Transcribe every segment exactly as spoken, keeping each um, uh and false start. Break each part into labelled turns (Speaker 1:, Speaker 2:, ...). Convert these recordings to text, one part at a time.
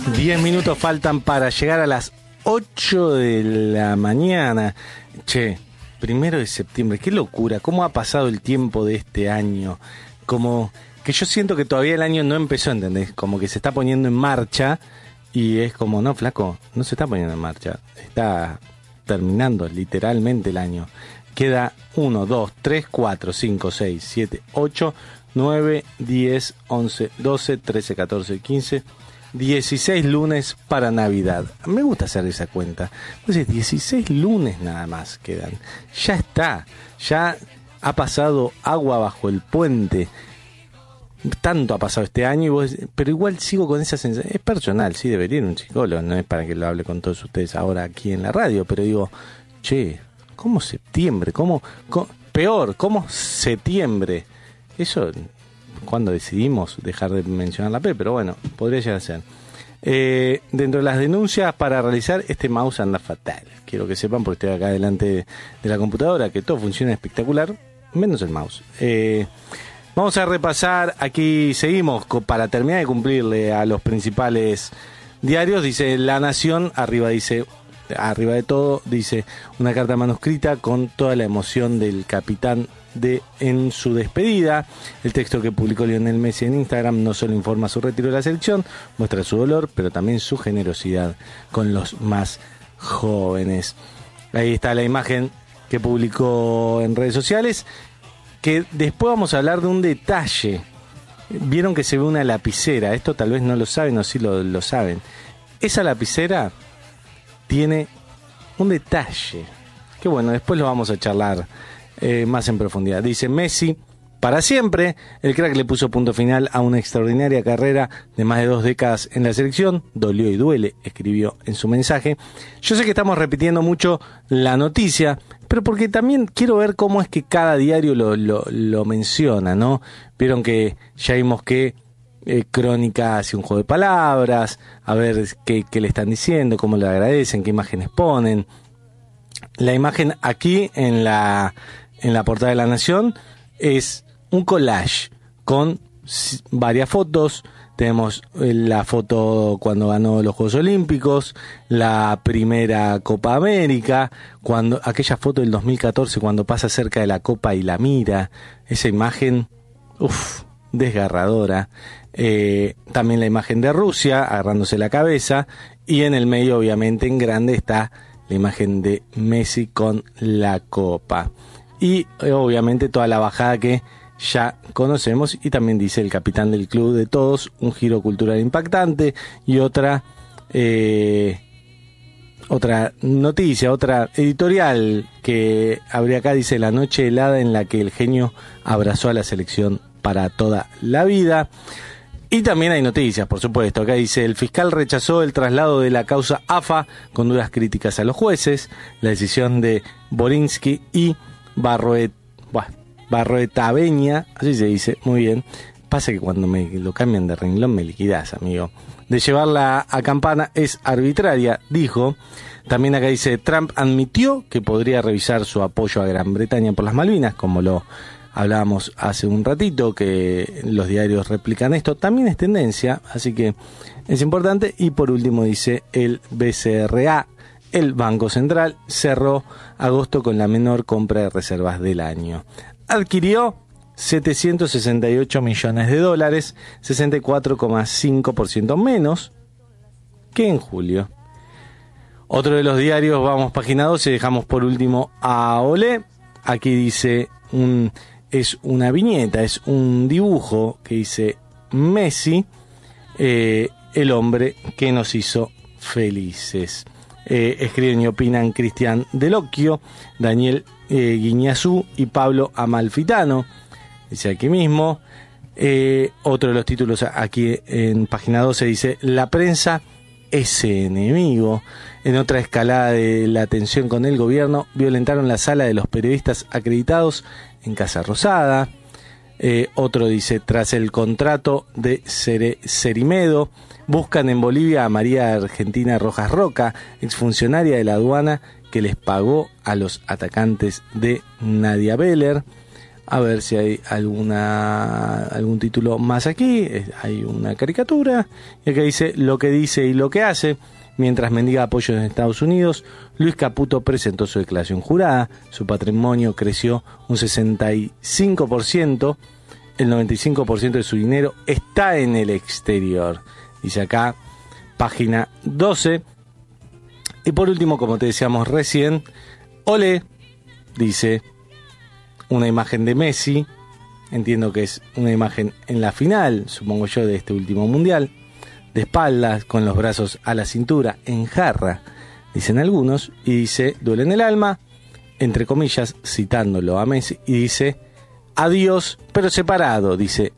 Speaker 1: Diez minutos faltan para llegar a las ocho de la mañana. Che, primero de septiembre, qué locura, cómo ha pasado el tiempo de este año. Como que yo siento que todavía el año no empezó, ¿entendés? Como que se está poniendo en marcha y es como, no, flaco, no se está poniendo en marcha. Está terminando literalmente el año. Queda uno, dos, tres, cuatro, cinco, seis, siete, ocho, nueve, diez, once, doce, trece, catorce, quince... dieciséis lunes para Navidad. Me gusta hacer esa cuenta. Entonces, dieciséis lunes nada más quedan. Ya está. Ya ha pasado agua bajo el puente. Tanto ha pasado este año, y vos, pero igual sigo con esa sensación. Es personal, sí, debería ir un psicólogo. No es para que lo hable con todos ustedes ahora aquí en la radio, pero digo, che, ¿cómo septiembre? ¿Cómo, cómo peor, ¿cómo septiembre? Eso... cuando decidimos dejar de mencionar la P, pero bueno, podría llegar a ser. Eh, dentro de las denuncias para realizar, este mouse anda fatal. Quiero que sepan, porque estoy acá delante de, de la computadora, que todo funciona espectacular, menos el mouse. Eh, vamos a repasar, aquí seguimos para terminar de cumplirle a los principales diarios. Dice La Nación, arriba dice... arriba de todo, dice una carta manuscrita con toda la emoción del capitán de en su despedida. El texto que publicó Lionel Messi en Instagram no solo informa su retiro de la selección, muestra su dolor, pero también su generosidad con los más jóvenes. Ahí está la imagen que publicó en redes sociales, que después vamos a hablar de un detalle. Vieron que se ve una lapicera, esto tal vez no lo saben o sí lo, lo saben. Esa lapicera tiene un detalle que bueno, después lo vamos a charlar eh, más en profundidad. Dice Messi, para siempre. El crack le puso punto final a una extraordinaria carrera de más de dos décadas en la selección. Dolió y duele, escribió en su mensaje. Yo sé que estamos repitiendo mucho la noticia, pero porque también quiero ver cómo es que cada diario lo, lo, lo menciona, ¿no? Vieron que ya vimos que Eh, Crónica hace un juego de palabras, a ver qué, qué le están diciendo, cómo le agradecen, qué imágenes ponen. La imagen aquí en la, en la portada de La Nación es un collage con varias fotos. Tenemos la foto cuando ganó los Juegos Olímpicos, la primera Copa América, cuando aquella foto del dos mil catorce cuando pasa cerca de la copa y la mira. Esa imagen, uff, desgarradora. Eh, también la imagen de Rusia agarrándose la cabeza, y en el medio obviamente en grande está la imagen de Messi con la copa, y eh, obviamente toda la bajada que ya conocemos. Y también dice el capitán del club de todos, un giro cultural impactante, y otra eh, otra noticia, otra editorial que habría acá, dice la noche helada en la que el genio abrazó a la selección para toda la vida. Y también hay noticias, por supuesto. Acá dice, el fiscal rechazó el traslado de la causa A F A con duras críticas a los jueces. La decisión de Borinsky y Barroet, bah, Barroetaveña, así se dice, muy bien. Pasa que cuando me lo cambian de renglón me liquidás, amigo. De llevarla a campana es arbitraria, dijo. También acá dice, Trump admitió que podría revisar su apoyo a Gran Bretaña por las Malvinas, como lo hablábamos hace un ratito, que los diarios replican esto. También es tendencia, así que es importante. Y por último dice el B C R A, el Banco Central cerró agosto con la menor compra de reservas del año. Adquirió setecientos sesenta y ocho millones de dólares, sesenta y cuatro coma cinco por ciento menos que en julio. Otro de los diarios, vamos página doce, dejamos por último a Olé. Aquí dice un... es una viñeta, es un dibujo que dice Messi, eh, el hombre que nos hizo felices. Eh, escriben y opinan Cristian Delocchio, Daniel eh, Guiñazú y Pablo Amalfitano. Dice aquí mismo. Eh, otro de los títulos aquí en página doce dice, la prensa es enemigo. En otra escalada de la tensión con el gobierno, violentaron la sala de los periodistas acreditados en Casa Rosada. Eh, otro dice, tras el contrato de Cere, Cerimedo, buscan en Bolivia a María Argentina Rojas Roca, exfuncionaria de la aduana que les pagó a los atacantes de Nadia Beller. A ver si hay alguna algún título más aquí. Hay una caricatura y acá dice lo que dice y lo que hace. Mientras mendiga apoyo en Estados Unidos, Luis Caputo presentó su declaración jurada. Su patrimonio creció un sesenta y cinco por ciento. El noventa y cinco por ciento de su dinero está en el exterior. Dice acá, página doce. Y por último, como te decíamos recién, Olé, dice, una imagen de Messi. Entiendo que es una imagen en la final, supongo yo, de este último mundial. De espaldas, con los brazos a la cintura, en jarra, dicen algunos. Y dice, duele en el alma, entre comillas, citándolo a Messi. Y dice, adiós, pero separado, dice,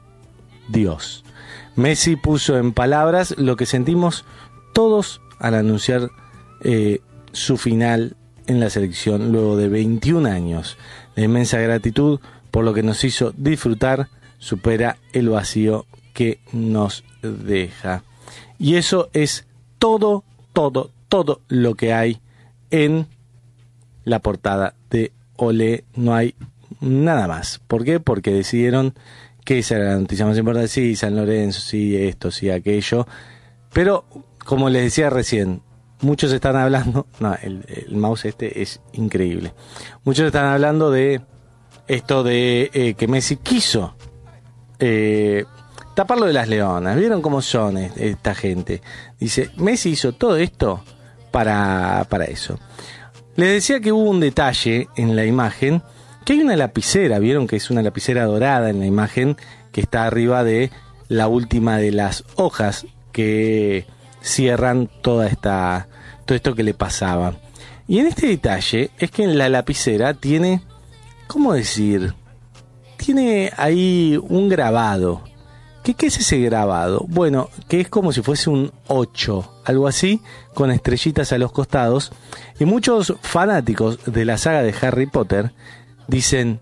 Speaker 1: adiós. Messi puso en palabras lo que sentimos todos al anunciar eh, su final en la selección luego de veintiún años. La inmensa gratitud por lo que nos hizo disfrutar supera el vacío que nos deja. Y eso es todo, todo, todo lo que hay en la portada de Olé. No hay nada más. ¿Por qué? Porque decidieron que esa era la noticia más importante. Sí, San Lorenzo, sí, esto, sí, aquello. Pero, como les decía recién, muchos están hablando... No, el, el mouse este es increíble. Muchos están hablando de esto de eh, que Messi quiso eh, taparlo de las leonas. ¿Vieron cómo son esta gente? Dice, Messi hizo todo esto para, para eso. Les decía que hubo un detalle en la imagen, que hay una lapicera, vieron que es una lapicera dorada en la imagen, que está arriba de la última de las hojas que cierran toda esta, todo esto que le pasaba. Y en este detalle es que en la lapicera tiene, ¿cómo decir? Tiene ahí un grabado. ¿Qué, qué es ese grabado? Bueno, que es como si fuese un ocho, algo así, con estrellitas a los costados. Y muchos fanáticos de la saga de Harry Potter dicen,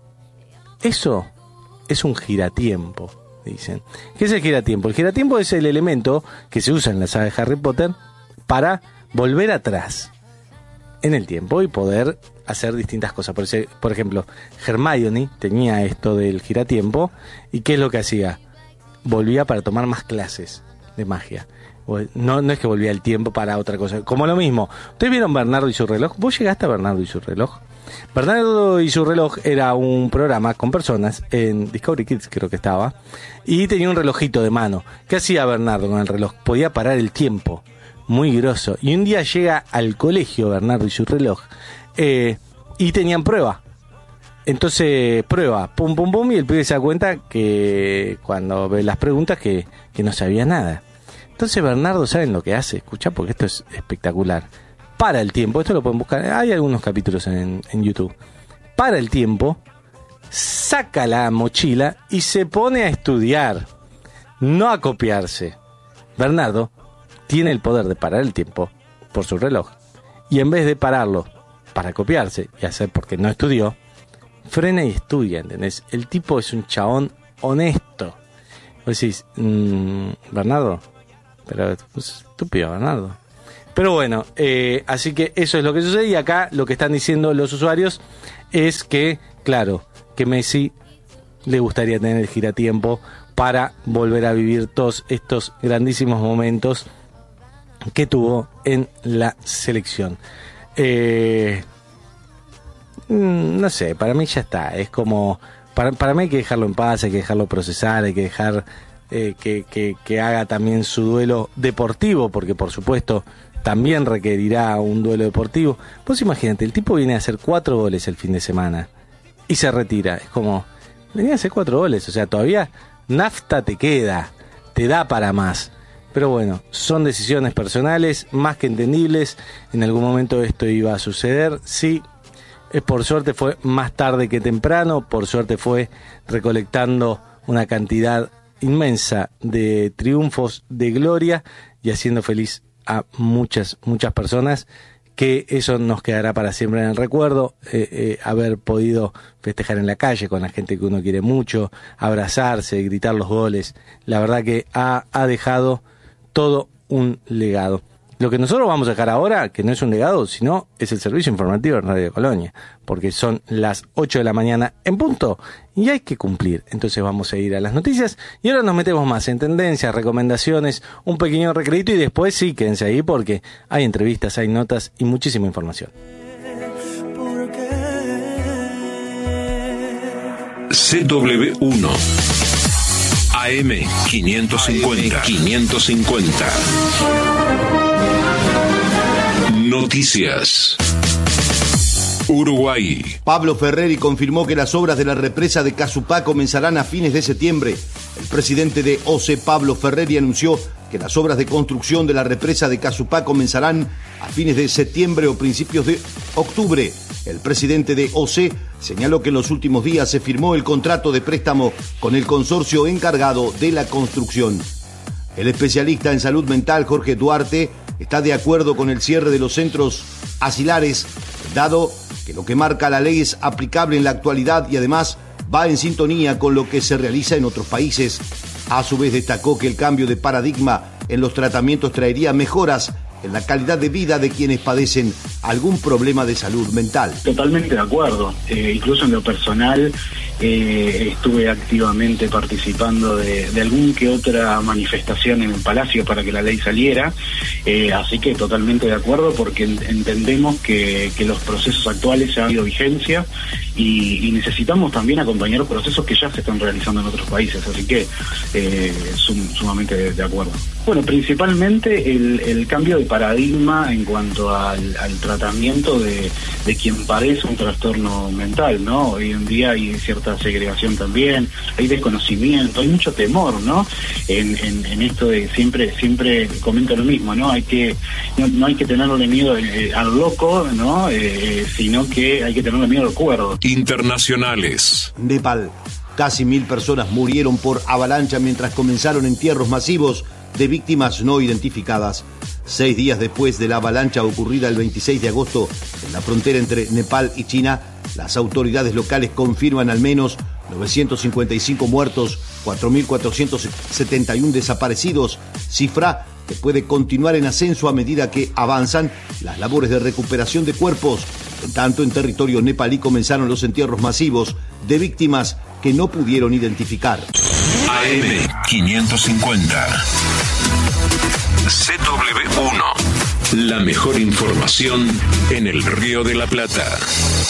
Speaker 1: eso es un giratiempo, dicen. ¿Qué es el giratiempo? El giratiempo es el elemento que se usa en la saga de Harry Potter para volver atrás en el tiempo y poder hacer distintas cosas. Por, ese, por ejemplo, Hermione tenía esto del giratiempo, y ¿qué es lo que hacía? Volvía para tomar más clases de magia. No, no es que volvía el tiempo para otra cosa. Como lo mismo, ¿ustedes vieron Bernardo y su reloj? ¿Vos llegaste a Bernardo y su reloj? Bernardo y su reloj era un programa con personas en Discovery Kids, creo que estaba, y tenía un relojito de mano. ¿Qué hacía Bernardo con el reloj? Podía parar el tiempo, muy grosso. Y un día llega al colegio Bernardo y su reloj, eh, y tenían prueba. Entonces prueba, pum pum pum, y el pibe se da cuenta que cuando ve las preguntas que, que no sabía nada. Entonces Bernardo, ¿saben lo que hace? Escuchá, porque esto es espectacular. Para el tiempo, esto lo pueden buscar, hay algunos capítulos en, en YouTube. Para el tiempo, saca la mochila y se pone a estudiar, no a copiarse. Bernardo tiene el poder de parar el tiempo por su reloj, y en vez de pararlo para copiarse y hacer porque no estudió, frena y estudia, ¿entendés? El tipo es un chabón honesto. Vos decís, mmm, Bernardo, pero pues, estúpido Bernardo. Pero bueno, eh, así que eso es lo que sucede, y acá lo que están diciendo los usuarios es que, claro, que Messi le gustaría tener el giratiempo para volver a vivir todos estos grandísimos momentos que tuvo en la selección. Eh, no sé, para mí ya está, es como, para, para mí hay que dejarlo en paz, hay que dejarlo procesar, hay que dejar eh, que, que, que haga también su duelo deportivo, porque por supuesto también requerirá un duelo deportivo. Vos imagínate, el tipo viene a hacer cuatro goles el fin de semana y se retira. Es como, venía a hacer cuatro goles, o sea, todavía nafta te queda, te da para más. Pero bueno, son decisiones personales, más que entendibles. En algún momento esto iba a suceder, sí. Por suerte fue más tarde que temprano, por suerte fue recolectando una cantidad inmensa de triunfos, de gloria, y haciendo feliz a muchas, muchas personas, que eso nos quedará para siempre en el recuerdo, eh, eh, haber podido festejar en la calle con la gente que uno quiere mucho, abrazarse, gritar los goles. La verdad que ha, ha dejado todo un legado. Lo que nosotros vamos a dejar ahora, que no es un legado, sino es el servicio informativo de Radio Colonia, porque son las ocho de la mañana en punto y hay que cumplir. Entonces vamos a ir a las noticias y ahora nos metemos más en tendencias, recomendaciones, un pequeño recreito y después sí, quédense ahí porque hay entrevistas, hay notas y muchísima información.
Speaker 2: C W uno A M quinientos cincuenta quinientos cincuenta Noticias. Uruguay.
Speaker 3: Pablo Ferreri confirmó que las obras de la represa de Casupá comenzarán a fines de septiembre. El presidente de O C E, Pablo Ferreri, anunció que las obras de construcción de la represa de Casupá comenzarán a fines de septiembre o principios de octubre. El presidente de O C E señaló que en los últimos días se firmó el contrato de préstamo con el consorcio encargado de la construcción. El especialista en salud mental Jorge Duarte está de acuerdo con el cierre de los centros asilares, dado que lo que marca la ley es aplicable en la actualidad y además va en sintonía con lo que se realiza en otros países. A su vez destacó que el cambio de paradigma en los tratamientos traería mejoras en la calidad de vida de quienes padecen algún problema de salud mental.
Speaker 4: Totalmente de acuerdo, eh, incluso en lo personal eh, estuve activamente participando de, de algún que otra manifestación en el Palacio para que la ley saliera, eh, así que totalmente de acuerdo porque en, entendemos que, que los procesos actuales ya han habido vigencia y, y necesitamos también acompañar procesos que ya se están realizando en otros países, así que eh, sum, sumamente de, de acuerdo. Bueno, principalmente el, el cambio de paradigma en cuanto al, al tratamiento de, de quien padece un trastorno mental, ¿no? Hoy en día hay cierta segregación también, hay desconocimiento, hay mucho temor, ¿no? En, en, en esto de siempre, siempre comento lo mismo, ¿no? Hay que, no, no hay que tenerle miedo eh, al loco, ¿no? Eh, sino que hay que tenerle miedo al cuerdo.
Speaker 2: Internacionales.
Speaker 3: Nepal. Casi mil personas murieron por avalancha mientras comenzaron entierros masivos de víctimas no identificadas. Seis días después de la avalancha ocurrida el veintiséis de agosto en la frontera entre Nepal y China, las autoridades locales confirman al menos novecientos cincuenta y cinco muertos, cuatro mil cuatrocientos setenta y uno desaparecidos, cifra que puede continuar en ascenso a medida que avanzan las labores de recuperación de cuerpos. En tanto, en territorio nepalí comenzaron los entierros masivos de víctimas que no pudieron identificar.
Speaker 2: A M quinientos cincuenta C W uno La mejor información en el Río de la Plata.